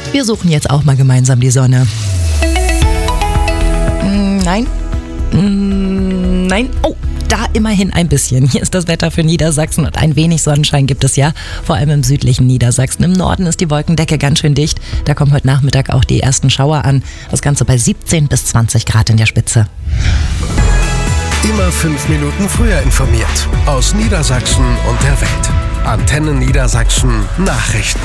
Wir suchen jetzt auch mal gemeinsam die Sonne. Nein. Nein. Oh, da immerhin ein bisschen. Hier ist das Wetter für Niedersachsen und ein wenig Sonnenschein gibt es ja, vor allem im südlichen Niedersachsen. Im Norden ist die Wolkendecke ganz schön dicht. Da kommen heute Nachmittag auch die ersten Schauer an. Das Ganze bei 17 bis 20 Grad in der Spitze. Immer 5 Minuten früher informiert. Aus Niedersachsen und der Welt. Antenne Niedersachsen Nachrichten.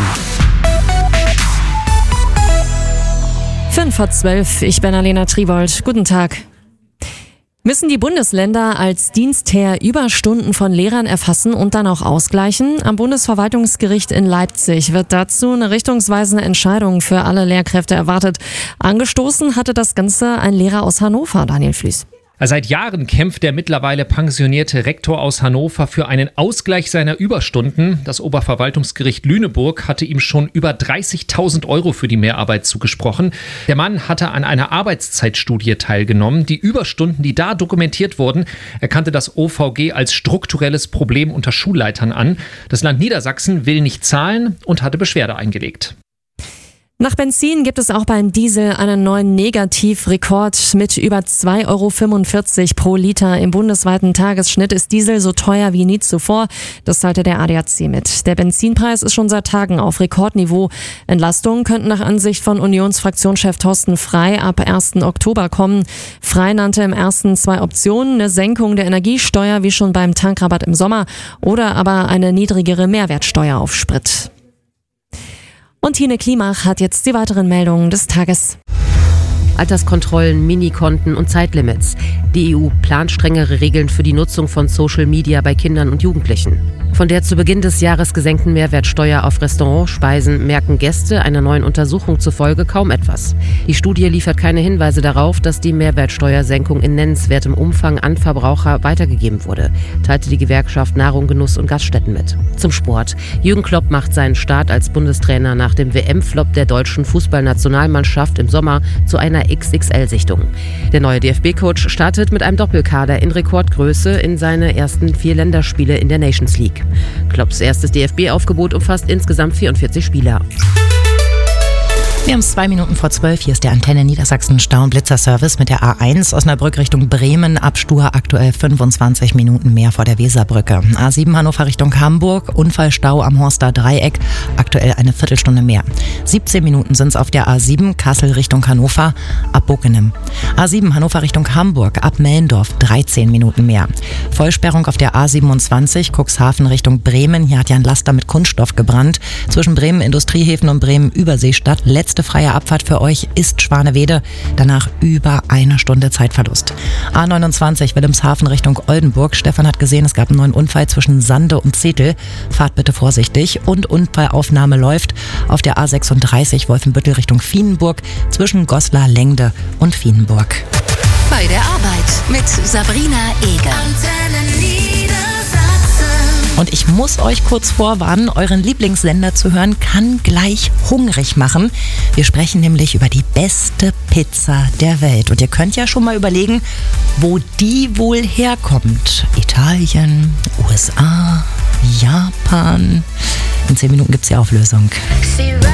11:05, ich bin Alena Tribold. Guten Tag. Müssen die Bundesländer als Dienstherr Überstunden von Lehrern erfassen und dann auch ausgleichen? Am Bundesverwaltungsgericht in Leipzig wird dazu eine richtungsweisende Entscheidung für alle Lehrkräfte erwartet. Angestoßen hatte das Ganze ein Lehrer aus Hannover, Daniel Flüß. Seit Jahren kämpft der mittlerweile pensionierte Rektor aus Hannover für einen Ausgleich seiner Überstunden. Das Oberverwaltungsgericht Lüneburg hatte ihm schon über 30.000 € für die Mehrarbeit zugesprochen. Der Mann hatte an einer Arbeitszeitstudie teilgenommen. Die Überstunden, die da dokumentiert wurden, erkannte das OVG als strukturelles Problem unter Schulleitern an. Das Land Niedersachsen will nicht zahlen und hatte Beschwerde eingelegt. Nach Benzin gibt es auch beim Diesel einen neuen Negativrekord mit über 2,45 € pro Liter. Im bundesweiten Tagesschnitt ist Diesel so teuer wie nie zuvor. Das teilte der ADAC mit. Der Benzinpreis ist schon seit Tagen auf Rekordniveau. Entlastungen könnten nach Ansicht von Unionsfraktionschef Thorsten Frey ab 1. Oktober kommen. Frey nannte im ersten 2 Optionen: eine Senkung der Energiesteuer wie schon beim Tankrabatt im Sommer oder aber eine niedrigere Mehrwertsteuer auf Sprit. Und Tine Klimach hat jetzt die weiteren Meldungen des Tages. Alterskontrollen, Minikonten und Zeitlimits. Die EU plant strengere Regeln für die Nutzung von Social Media bei Kindern und Jugendlichen. Von der zu Beginn des Jahres gesenkten Mehrwertsteuer auf Restaurantspeisen merken Gäste einer neuen Untersuchung zufolge kaum etwas. Die Studie liefert keine Hinweise darauf, dass die Mehrwertsteuersenkung in nennenswertem Umfang an Verbraucher weitergegeben wurde, teilte die Gewerkschaft Nahrung, Genuss und Gaststätten mit. Zum Sport. Jürgen Klopp macht seinen Start als Bundestrainer nach dem WM-Flop der deutschen Fußballnationalmannschaft im Sommer zu einer XXL-Sichtung. Der neue DFB-Coach startet mit einem Doppelkader in Rekordgröße in seine ersten 4 Länderspiele in der Nations League. Klopps erstes DFB-Aufgebot umfasst insgesamt 44 Spieler. Wir haben es 2:02. Hier ist der Antenne Niedersachsen Stau- und Blitzerservice mit der A1 Osnabrück Richtung Bremen. Ab Stur aktuell 25 Minuten mehr vor der Weserbrücke. A7 Hannover Richtung Hamburg. Unfallstau am Horster Dreieck. Aktuell eine Viertelstunde mehr. 17 Minuten sind es auf der A7 Kassel Richtung Hannover. Ab Bockenem. A7 Hannover Richtung Hamburg. Ab Mellendorf 13 Minuten mehr. Vollsperrung auf der A27 Cuxhaven Richtung Bremen. Hier hat ja ein Laster mit Kunststoff gebrannt. Zwischen Bremen Industriehäfen und Bremen Überseestadt. Letzte freie Abfahrt für euch ist Schwanewede. Danach über 1 Stunde Zeitverlust. A29 Wilhelmshaven Richtung Oldenburg. Stefan hat gesehen, es gab einen neuen Unfall zwischen Sande und Zetel. Fahrt bitte vorsichtig. Und Unfallaufnahme läuft auf der A36 Wolfenbüttel Richtung Vienenburg zwischen Goslar, Lengde und Vienenburg. Bei der Arbeit mit Sabrina Eger. Und ich muss euch kurz vorwarnen, euren Lieblingssender zu hören, kann gleich hungrig machen. Wir sprechen nämlich über die beste Pizza der Welt. Und ihr könnt ja schon mal überlegen, wo die wohl herkommt. Italien, USA, Japan. In 10 Minuten gibt's die Auflösung.